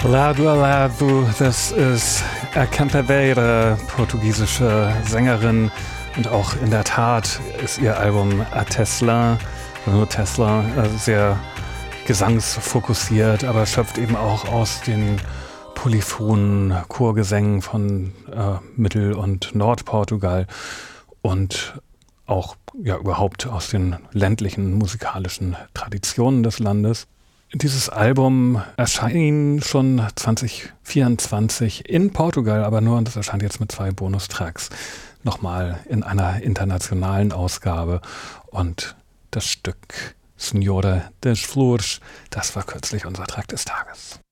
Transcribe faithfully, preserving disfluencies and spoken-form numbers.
Lado a Lado, das ist a Campeveira, portugiesische Sängerin. Und auch in der Tat ist ihr Album A Tesla, nur Tesla, sehr gesangsfokussiert, aber schöpft eben auch aus den polyphonen Chorgesängen von äh, Mittel- und Nordportugal und auch ja überhaupt aus den ländlichen musikalischen Traditionen des Landes. Dieses Album erschien schon zwanzig vierundzwanzig in Portugal, aber nur, und das erscheint jetzt mit zwei Bonustracks, nochmal in einer internationalen Ausgabe. Und das Stück Senhora das Flores, das war kürzlich unser Track des Tages.